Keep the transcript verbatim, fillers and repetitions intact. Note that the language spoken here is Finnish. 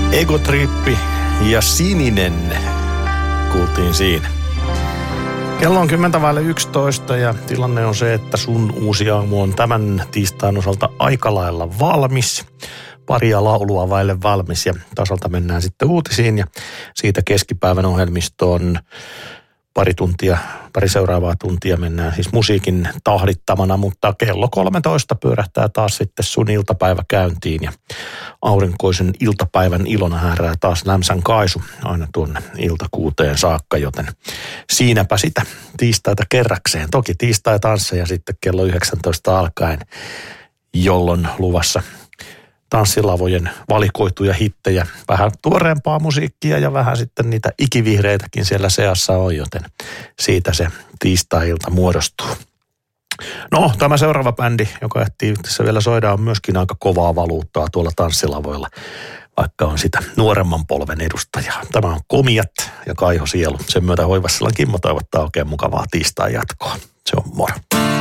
Egotrippi ja Sininen kuultiin siinä. Kello on kymmentä vaille yksitoista ja tilanne on se, että sun uusi aamu on tämän tiistain osalta aika lailla valmis. Paria laulua vaille valmis ja tasalta mennään sitten uutisiin ja siitä keskipäivän ohjelmistoon pari tuntia, pari seuraavaa tuntia mennään siis musiikin tahdittamana, mutta kello kolmetoista pyörähtää taas sitten sun iltapäivä käyntiin ja aurinkoisen iltapäivän ilona häärää taas Lämsän Kaisu aina tuonne iltakuuteen saakka, joten siinäpä sitä tiistaita kerrakseen. Toki tiistai tansseja sitten kello yhdeksäntoista alkaen, jolloin luvassa tanssilavojen valikoituja hittejä, vähän tuoreempaa musiikkia ja vähän sitten niitä ikivihreitäkin siellä seassa on, joten siitä se tiistai-ilta muodostuu. No, tämä seuraava bändi, joka ehtii tässä vielä soida, on myöskin aika kovaa valuuttaa tuolla tanssilavoilla, vaikka on sitä nuoremman polven edustajaa. Tämä on Komiat ja Kaiho Sielu. Sen myötä Hoivassalan Kimmo toivottaa oikein mukavaa tiistai jatkoa. Se on moro.